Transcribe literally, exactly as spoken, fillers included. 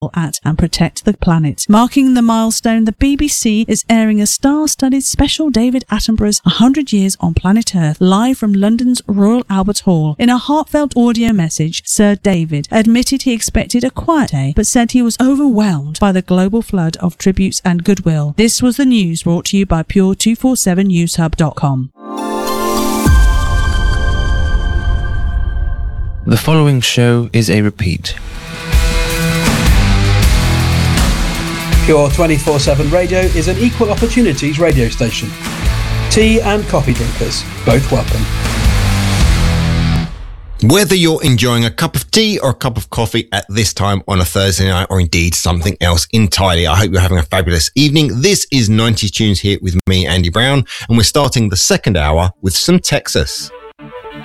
at and protect the planet. Marking the milestone, the B B C is airing a star-studded special David Attenborough's one hundred years on planet Earth, live from London's Royal Albert Hall. In a heartfelt audio message, Sir David admitted he expected a quiet day, but said he was overwhelmed by the global flood of tributes and goodwill. This was the news brought to you by Pure two forty-seven news hub dot com. The following show is a repeat. Pure twenty-four seven Radio is an equal opportunities radio station. Tea and coffee drinkers, both welcome. Whether you're enjoying a cup of tea or a cup of coffee at this time on a Thursday night, or indeed something else entirely, I hope you're having a fabulous evening. This is nineties Tunes here with me, Andy Brown, and we're starting the second hour with some Texas.